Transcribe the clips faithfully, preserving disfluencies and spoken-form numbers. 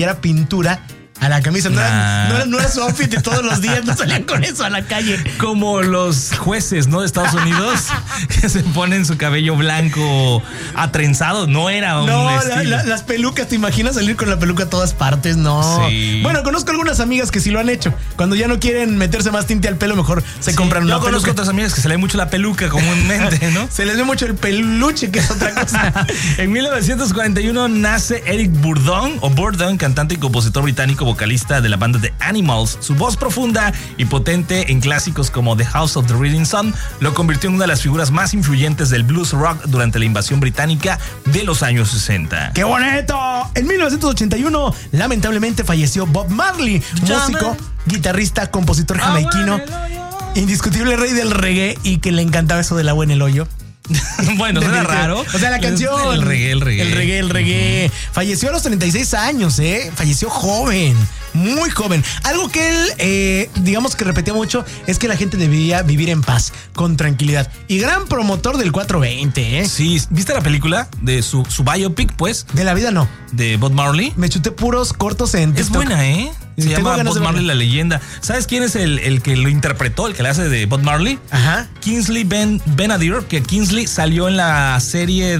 era pintura a la camisa. No, nah. era, no, era, no era su outfit de todos los días, no salían con eso a la calle. Como los jueces, ¿no? De Estados Unidos, que se ponen su cabello blanco atrenzado. No era un No, estilo. La, la, las pelucas, ¿te imaginas salir con la peluca a todas partes? No. Sí. Bueno, conozco algunas amigas que sí lo han hecho. Cuando ya no quieren meterse más tinte al pelo, mejor se sí, compran una yo peluca. Yo conozco otras amigas que se le ve mucho la peluca comúnmente, ¿no? Se les ve mucho el peluche, que es otra cosa. En mil novecientos cuarenta y uno nace Eric Burdon, o Burdon, cantante y compositor británico, vocalista de la banda The Animals. Su voz profunda y potente en clásicos como The House of the Rising Sun lo convirtió en una de las figuras más influyentes del blues rock durante la invasión británica de los años sesenta. ¡Qué bonito! En mil novecientos ochenta y uno, lamentablemente falleció Bob Marley, músico, guitarrista, compositor jamaiquino, indiscutible rey del reggae y que le encantaba eso del agua en el hoyo. Bueno, suena raro. O sea, la canción. El reggae, el reggae. El reggae, el reggae. Uh-huh. Falleció a los treinta y seis años, ¿eh? Falleció joven. Muy joven. Algo que él, eh, digamos que repetía mucho, es que la gente debía vivir en paz, con tranquilidad. Y gran promotor del cuatrocientos veinte, ¿eh? Sí, ¿viste la película de su, su biopic, pues? De la vida no. De Bob Marley. Me chuté puros cortos en TikTok. Es buena, ¿eh? Se Tengo llama Bob Marley, la leyenda. ¿Sabes quién es el, el que lo interpretó, el que le hace de Bob Marley? Ajá. Kingsley Ben Benadir, que Kingsley salió en la serie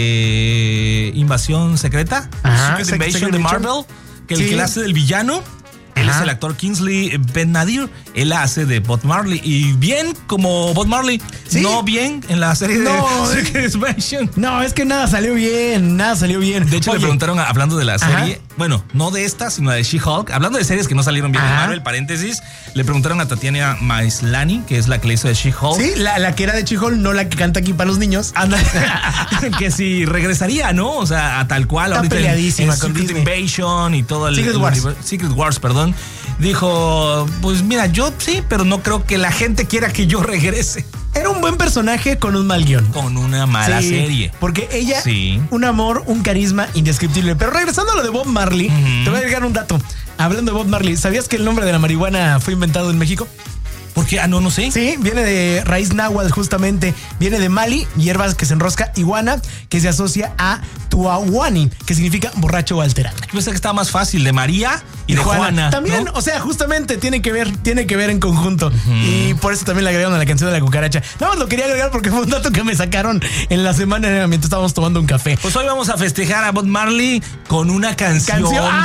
de Invasión Secreta, Ajá, Secret Secret Invasion de Marvel, que el sí. que le hace del villano. Él Ajá. es el actor Kingsley Ben-Adir. Él hace de Bob Marley. Y bien como Bob Marley. ¿Sí? No bien en la serie no, de Secret Invasion. No, es que nada salió bien. Nada salió bien. De hecho, Oye. le preguntaron, hablando de la serie, Ajá. bueno, no de esta, sino de She-Hulk. Hablando de series que no salieron bien Ajá. en Marvel, paréntesis, le preguntaron a Tatiana Maslany, que es la que le hizo de She-Hulk. Sí, la, la que era de She-Hulk, no la que canta aquí para los niños. Anda, que si regresaría, ¿no? O sea, a tal cual. Está ahorita peleadísima en, en con Secret Disney. Invasion y todo el... Secret el Wars. Secret Wars, perdón. Dijo, pues mira, yo sí, pero no creo que la gente quiera que yo regrese. Era un buen personaje con un mal guión. Con una mala sí, serie. Porque ella, sí. un amor, un carisma indescriptible. Pero regresando a lo de Bob Marley, uh-huh. te voy a agregar un dato. Hablando de Bob Marley, ¿sabías que el nombre de la marihuana fue inventado en México? ¿Por qué? Ah, no, no sé. Sí, viene de raíz náhuatl justamente. Viene de Mali, hierbas que se enrosca, iguana, que se asocia a tuahuani, que significa borracho o alterado. Yo pensé que estaba más fácil, de María y, y de Juana. Juana también, ¿no? O sea, justamente tiene que ver, tiene que ver en conjunto. Uh-huh. Y por eso también le agregaron a la canción de la cucaracha. Nada más lo quería agregar porque fue un dato que me sacaron en la semana mientras estábamos tomando un café. Pues hoy vamos a festejar a Bob Marley con una canción, ¿Canción? de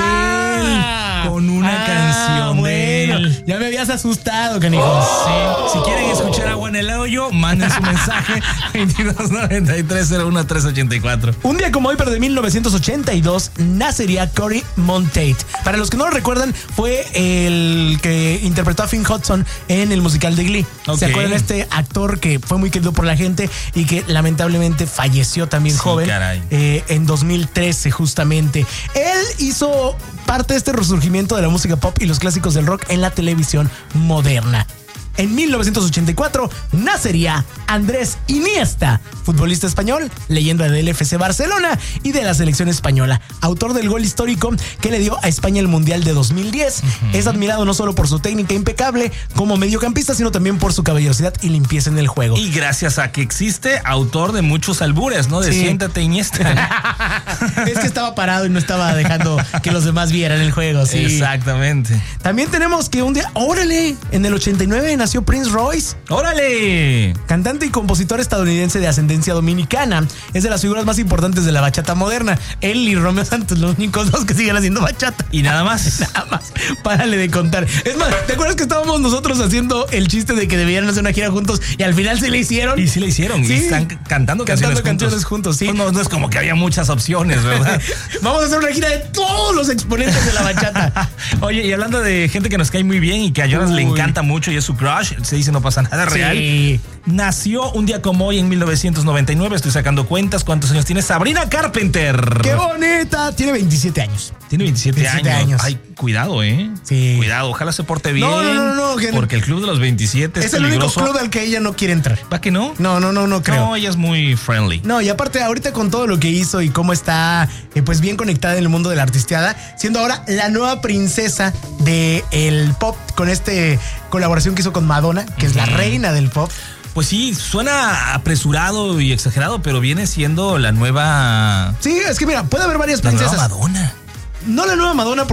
¡Ah! él. Con una ah, canción bueno. de él. Ya me habías asustado, canijos. Oh. Sí. Si quieren escuchar Agua en el Hoyo, manden su mensaje veintidós noventa y tres cero uno tres ochenta y cuatro. Un día como hoy, pero de mil novecientos ochenta y dos, nacería Cory Monteith. Para los que no lo recuerdan, fue el que interpretó a Finn Hudson en el musical de Glee. Okay. ¿Se acuerdan de este actor que fue muy querido por la gente y que lamentablemente falleció también sí, joven? Eh, en dos mil trece, justamente. Él hizo parte de este resurgimiento de la música pop y los clásicos del rock en la televisión moderna. En mil novecientos ochenta y cuatro nacería Andrés Iniesta, futbolista español, leyenda del F C Barcelona y de la selección española, autor del gol histórico que le dio a España el Mundial de dos mil diez. Uh-huh. Es admirado no solo por su técnica impecable como mediocampista, sino también por su caballerosidad y limpieza en el juego. Y gracias a que existe, autor de muchos albures, ¿no? De sí. Siéntate Iniesta. Es que estaba parado y no estaba dejando que los demás vieran el juego, sí. Exactamente. También tenemos que un día, órale, en el ochenta y nueve nació Prince Royce. ¡Órale! Cantante y compositor estadounidense de ascendencia dominicana. Es de las figuras más importantes de la bachata moderna. Él y Romeo Santos, los únicos dos que siguen haciendo bachata. Y nada más. Nada más. Párale de contar. Es más, ¿te acuerdas que estábamos nosotros haciendo el chiste de que debían hacer una gira juntos y al final sí le hicieron? Y sí le hicieron. Sí. Y están cantando, cantando canciones, canciones juntos. juntos sí. Pues no, no es como que había muchas opciones, ¿verdad? Vamos a hacer una gira de todos los exponentes de la bachata. Oye, y hablando de gente que nos cae muy bien y que a Jonas Uy. le encanta mucho y es su crush, se dice no pasa nada real. Sí. Nació un día como hoy en mil novecientos noventa y nueve. Estoy sacando cuentas. ¿Cuántos años tiene Sabrina Carpenter? ¡Qué bonita! Tiene veintisiete años. Tiene veintisiete, veintisiete años. años. Ay, cuidado, ¿eh? Sí. Cuidado, ojalá se porte bien. No, no, no, no. Porque el club de los veintisiete es, es el peligroso. único club al que ella no quiere entrar. ¿Va que no? No, no, no, no creo. No, ella es muy friendly. No, y aparte ahorita con todo lo que hizo y cómo está eh, pues bien conectada en el mundo de la artisteada, siendo ahora la nueva princesa del pop con este colaboración que hizo con Madonna, que uh-huh. es la reina del pop. Pues sí, suena apresurado y exagerado, pero viene siendo la nueva... Sí, es que mira, puede haber varias princesas. La nueva Madonna. no la nueva Madonna,